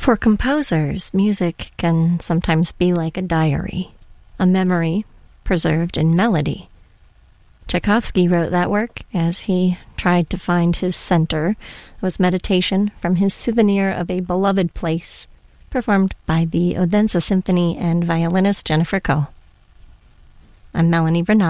For composers, music can sometimes be like a diary, a memory preserved in melody. Tchaikovsky wrote that work as he tried to find his center. It was meditation from his Souvenir of a Beloved Place, performed by the Odense Symphony and violinist Jennifer Koh. I'm Melanie Bernard.